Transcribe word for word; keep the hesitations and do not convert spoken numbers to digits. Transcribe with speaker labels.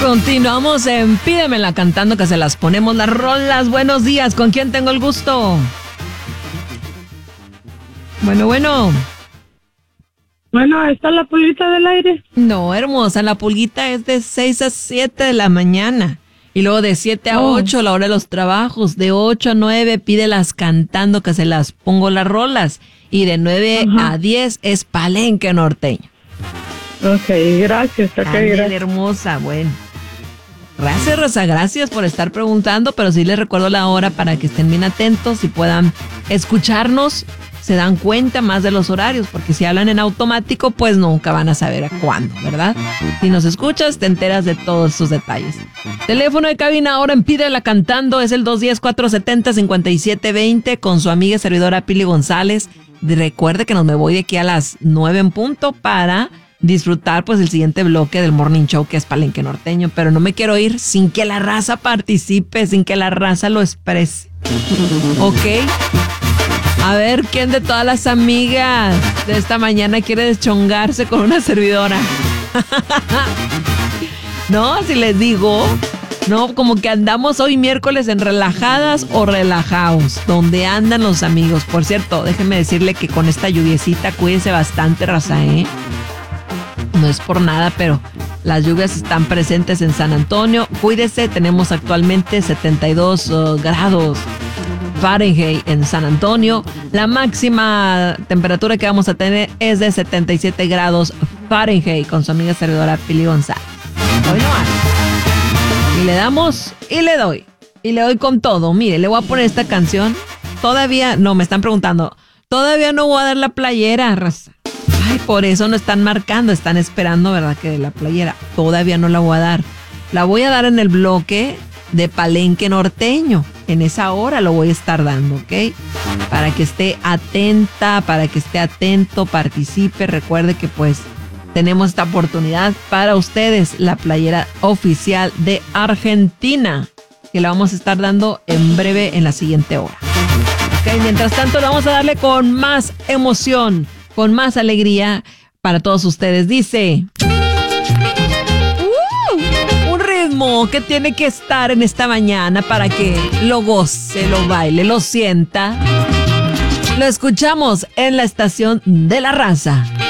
Speaker 1: Continuamos en Pídemela cantando, que se las ponemos las rolas. Buenos días, ¿con quién tengo el gusto? Bueno, bueno.
Speaker 2: Bueno, ¿está la pulguita del aire?
Speaker 1: No, hermosa, la pulguita es de seis a siete de la mañana. Y luego de siete a
Speaker 2: Oh.
Speaker 1: ocho, la hora de los trabajos. De ocho a nueve, pídelas cantando, que se las pongo las rolas. Y de nueve
Speaker 2: Ajá.
Speaker 1: a diez es Palenque Norteño.
Speaker 2: Ok, gracias. Ok,
Speaker 1: Ándale,
Speaker 2: gracias.
Speaker 1: hermosa, bueno. Gracias, Rosa, gracias por estar preguntando, pero sí les recuerdo la hora para que estén bien atentos y puedan escucharnos. Se dan cuenta más de los horarios, porque si hablan en automático, pues nunca van a saber a cuándo, ¿verdad? Si nos escuchas, te enteras de todos sus detalles. Teléfono de cabina ahora en Pídela Cantando es el dos uno cero, cuatro siete cero, cinco siete dos cero con su amiga y servidora Pili González. Recuerde que nos me voy de aquí a las nueve en punto para disfrutar pues el siguiente bloque del Morning Show, que es Palenque Norteño, pero no me quiero ir sin que la raza participe, sin que la raza lo exprese. ¿Ok? A ver, ¿quién de todas las amigas de esta mañana quiere deschongarse con una servidora? No, si les digo, no, como que andamos hoy miércoles en relajadas o relajados. ¿Dónde andan los amigos? Por cierto, déjenme decirle que con esta lluviecita cuídese bastante, raza, ¿eh? No es por nada, pero las lluvias están presentes en San Antonio. Cuídese, tenemos actualmente setenta y dos uh, grados Fahrenheit en San Antonio. La máxima temperatura que vamos a tener es de setenta y siete grados Fahrenheit con su amiga servidora Pili González. Hoy no hay. Y le damos y le doy. Y le doy con todo. Mire, le voy a poner esta canción. Todavía, no, me están preguntando. Todavía no voy a dar la playera, raza. Ay, por eso no están marcando, están esperando, ¿verdad? Que de la playera. Todavía no la voy a dar. La voy a dar en el bloque de Palenque Norteño. En esa hora lo voy a estar dando, ¿ok? Para que esté atenta, para que esté atento, participe. Recuerde que pues tenemos esta oportunidad para ustedes, la playera oficial de Argentina, que la vamos a estar dando en breve en la siguiente hora. Ok, mientras tanto vamos a darle con más emoción, con más alegría para todos ustedes. Dice... Uh, un ritmo que tiene que estar en esta mañana para que lo goce, lo baile, lo sienta. Lo escuchamos en la estación de la raza.